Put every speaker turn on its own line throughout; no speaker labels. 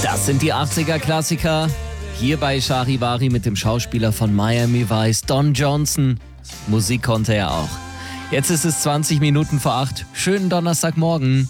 Das sind die 80er-Klassiker. Hier bei Charivari mit dem Schauspieler von Miami Vice, Don Johnson. Musik konnte er auch. Jetzt ist es 20 Minuten vor 8. Schönen Donnerstagmorgen.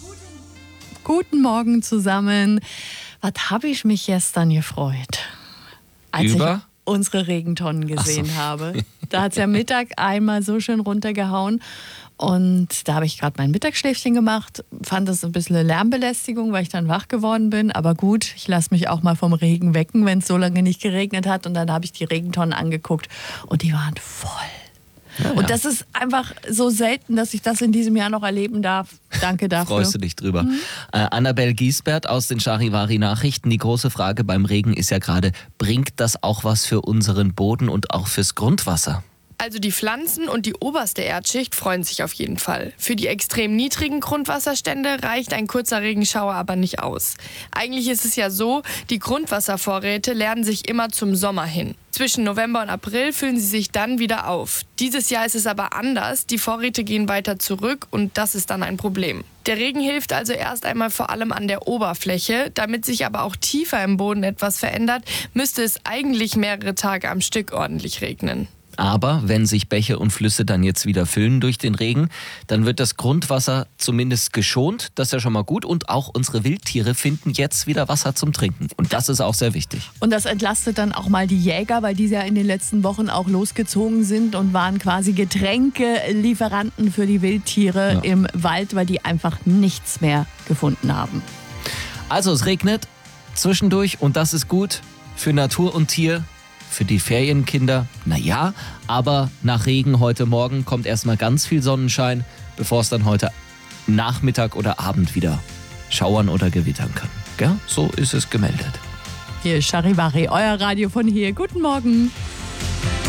Guten Morgen zusammen. Was habe ich mich gestern gefreut, als ich unsere Regentonnen gesehen habe. Da hat es ja Mittag einmal so schön runtergehauen. Und da habe ich gerade mein Mittagsschläfchen gemacht, fand das ein bisschen eine Lärmbelästigung, weil ich dann wach geworden bin. Aber gut, ich lasse mich auch mal vom Regen wecken, wenn es so lange nicht geregnet hat. Und dann habe ich die Regentonnen angeguckt und die waren voll. Ja, und das ist einfach so selten, dass ich das in diesem Jahr noch erleben darf. Danke dafür.
Freust du dich drüber. Annabel Giesbert aus den Charivari-Nachrichten. Die große Frage beim Regen ist ja gerade, bringt das auch was für unseren Boden und auch fürs Grundwasser?
Also die Pflanzen und die oberste Erdschicht freuen sich auf jeden Fall. Für die extrem niedrigen Grundwasserstände reicht ein kurzer Regenschauer aber nicht aus. Eigentlich ist es ja so, die Grundwasservorräte leeren sich immer zum Sommer hin. Zwischen November und April füllen sie sich dann wieder auf. Dieses Jahr ist es aber anders. Die Vorräte gehen weiter zurück und das ist dann ein Problem. Der Regen hilft also erst einmal vor allem an der Oberfläche. Damit sich aber auch tiefer im Boden etwas verändert, müsste es eigentlich mehrere Tage am Stück ordentlich regnen.
Aber wenn sich Bäche und Flüsse dann jetzt wieder füllen durch den Regen, dann wird das Grundwasser zumindest geschont. Das ist ja schon mal gut. Und auch unsere Wildtiere finden jetzt wieder Wasser zum Trinken. Und das ist auch sehr wichtig.
Und das entlastet dann auch mal die Jäger, weil die ja in den letzten Wochen auch losgezogen sind und waren quasi Getränkelieferanten für die Wildtiere im Wald, weil die einfach nichts mehr gefunden haben.
Also es regnet zwischendurch und das ist gut für Natur und Tier. Für die Ferienkinder, naja, aber nach Regen heute Morgen kommt erstmal ganz viel Sonnenschein, bevor es dann heute Nachmittag oder Abend wieder schauern oder gewittern kann. Gell? So ist es gemeldet.
Hier ist Charivari, euer Radio von hier. Guten Morgen.